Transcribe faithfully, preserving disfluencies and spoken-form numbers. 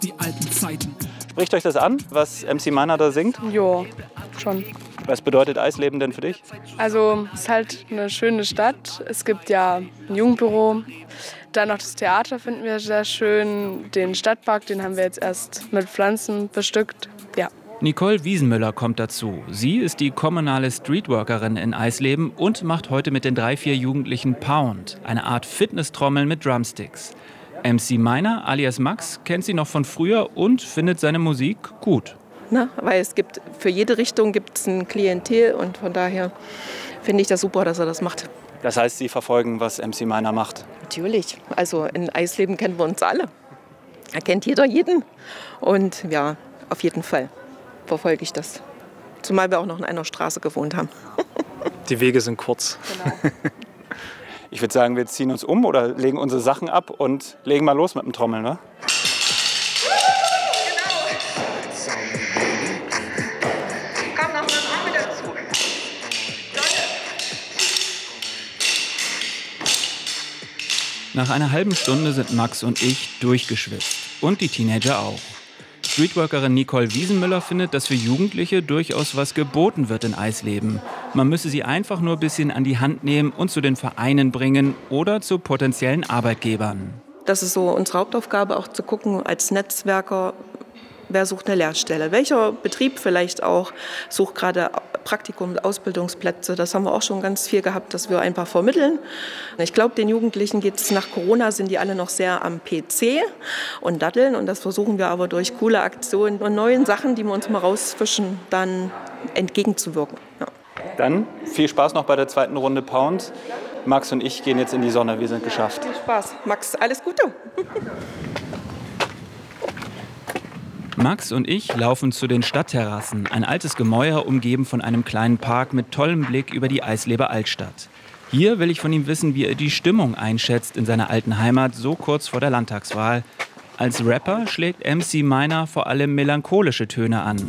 Die alten Zeiten. Spricht euch das an, was M C Meiner da singt? Jo, schon. Was bedeutet Eisleben denn für dich? Also es ist halt eine schöne Stadt. Es gibt ja ein Jugendbüro. Dann noch das Theater finden wir sehr schön. Den Stadtpark, den haben wir jetzt erst mit Pflanzen bestückt. Ja. Nicole Wiesenmüller kommt dazu. Sie ist die kommunale Streetworkerin in Eisleben und macht heute mit den drei, vier Jugendlichen Pound, eine Art Fitnesstrommeln mit Drumsticks. M C Meiner alias Max kennt sie noch von früher und findet seine Musik gut. Na, weil es gibt für jede Richtung gibt es ein Klientel und von daher finde ich das super, dass er das macht. Das heißt, Sie verfolgen, was M C Meiner macht? Natürlich. Also in Eisleben kennen wir uns alle. Da kennt jeder jeden. Und ja, auf jeden Fall verfolge ich das. Zumal wir auch noch in einer Straße gewohnt haben. Die Wege sind kurz. Genau. Ich würde sagen, wir ziehen uns um oder legen unsere Sachen ab und legen mal los mit dem Trommeln, ne? Nach einer halben Stunde sind Max und ich durchgeschwitzt. Und die Teenager auch. Streetworkerin Nicole Wiesenmüller findet, dass für Jugendliche durchaus was geboten wird in Eisleben. Man müsse sie einfach nur ein bisschen an die Hand nehmen und zu den Vereinen bringen oder zu potenziellen Arbeitgebern. Das ist so unsere Hauptaufgabe, auch zu gucken als Netzwerker, wer sucht eine Lehrstelle. Welcher Betrieb vielleicht auch sucht gerade Praktikum, Ausbildungsplätze. Das haben wir auch schon ganz viel gehabt, dass wir einfach vermitteln. Ich glaube, den Jugendlichen geht es nach Corona, sind die alle noch sehr am P C und daddeln. Und das versuchen wir aber durch coole Aktionen und neuen Sachen, die wir uns mal rausfischen, dann entgegenzuwirken. Ja. Dann viel Spaß noch bei der zweiten Runde Pound. Max und ich gehen jetzt in die Sonne, wir sind geschafft. Viel Spaß. Max, alles Gute. Max und ich laufen zu den Stadtterrassen, ein altes Gemäuer umgeben von einem kleinen Park mit tollem Blick über die Eisleber Altstadt. Hier will ich von ihm wissen, wie er die Stimmung einschätzt in seiner alten Heimat so kurz vor der Landtagswahl. Als Rapper schlägt M C Meiner vor allem melancholische Töne an.